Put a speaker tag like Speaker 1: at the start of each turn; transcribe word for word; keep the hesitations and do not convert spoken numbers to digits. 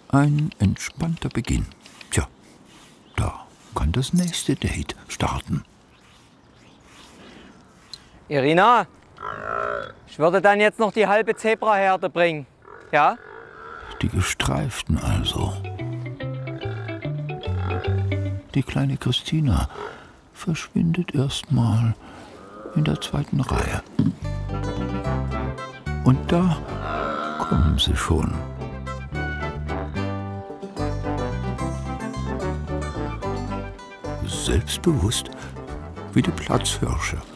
Speaker 1: Ein entspannter Beginn. Tja, da kann das nächste Date starten.
Speaker 2: Irina, ich würde dann jetzt noch die halbe Zebraherde bringen, ja?
Speaker 1: Die Gestreiften also. Die kleine Christina verschwindet erstmal in der zweiten Reihe. Und da kommen sie schon. Selbstbewusst wie die Platzhirsche.